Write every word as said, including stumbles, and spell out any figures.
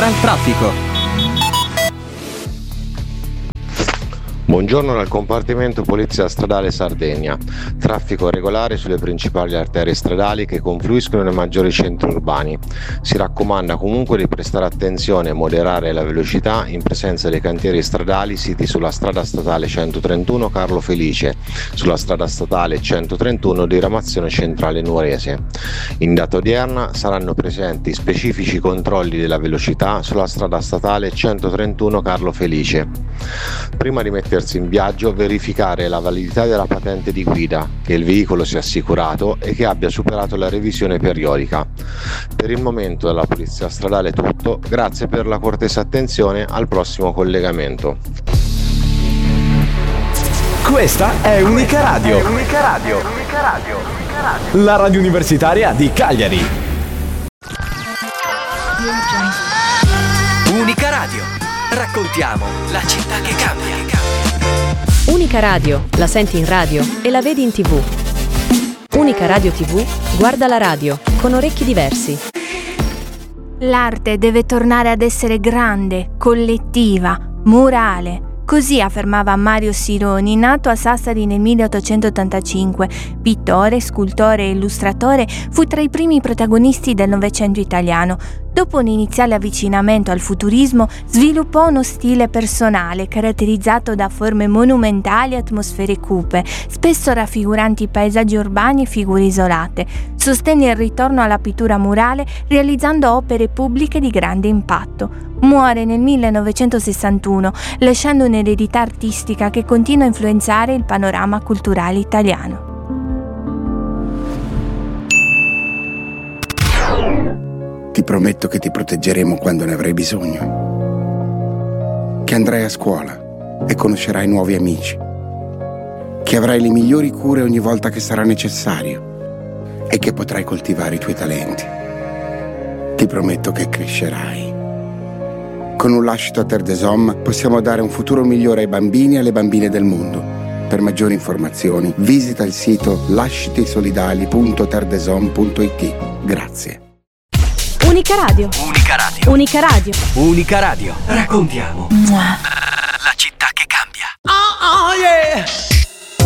dal traffico. Buongiorno dal compartimento Polizia Stradale Sardegna. Traffico regolare sulle principali arterie stradali che confluiscono nei maggiori centri urbani. Si raccomanda comunque di prestare attenzione e moderare la velocità in presenza dei cantieri stradali siti sulla strada statale centotrentuno Carlo Felice, sulla strada statale centotrentuno diramazione centrale Nuorese. In data odierna saranno presenti specifici controlli della velocità sulla strada statale centotrentuno Carlo Felice. Prima di mettersi in viaggio, verificare la validità della patente di guida, che il veicolo sia assicurato e che abbia superato la revisione periodica. Per il momento dalla Polizia Stradale è tutto, grazie per la cortese attenzione, al prossimo collegamento. Questa è Unica Radio, Unica Radio, Unica Radio, Unica Radio. La radio universitaria di Cagliari. Unica Radio, raccontiamo la città che cambia. Unica Radio, la senti in radio e la vedi in tivù. Unica Radio tivù, guarda la radio, con orecchi diversi. L'arte deve tornare ad essere grande, collettiva, murale. Così affermava Mario Sironi, nato a Sassari nel milleottocentottantacinque. Pittore, scultore e illustratore, fu tra i primi protagonisti del Novecento italiano. Dopo un iniziale avvicinamento al futurismo, sviluppò uno stile personale caratterizzato da forme monumentali e atmosfere cupe, spesso raffiguranti paesaggi urbani e figure isolate. Sostenne il ritorno alla pittura murale realizzando opere pubbliche di grande impatto. Muore nel millenovecentosessantuno, lasciando un'eredità artistica che continua a influenzare il panorama culturale italiano. Ti prometto che ti proteggeremo quando ne avrai bisogno. Che andrai a scuola e conoscerai nuovi amici. Che avrai le migliori cure ogni volta che sarà necessario e che potrai coltivare i tuoi talenti. Ti prometto che crescerai. Con un lascito a Terre des Hommes possiamo dare un futuro migliore ai bambini e alle bambine del mondo. Per maggiori informazioni visita il sito lascitisolidali punto terdesom punto it. Grazie. Unica Radio. Unica Radio. Unica Radio. Unica Radio. Raccontiamo Mua. la città che cambia. Oh, oh yeah!